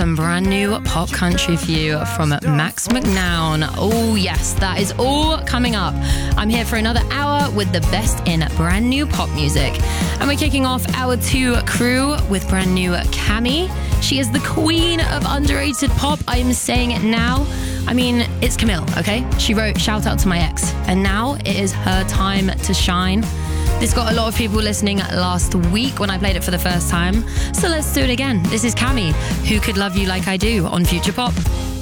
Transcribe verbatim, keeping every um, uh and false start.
some brand new pop country for you from Max McNown. Oh yes, that is all coming up. I'm here for another hour with the best in brand new pop music. And we're kicking off hour two crew with brand new Cammy. She is the queen of underrated pop. I'm saying it now. I mean, it's Camille, okay? She wrote Shout Out to My Ex, and now it is her time to shine. This got a lot of people listening last week when I played it for the first time. So let's do it again. This is Cammy, Who Could Love You Like I Do on Future Pop.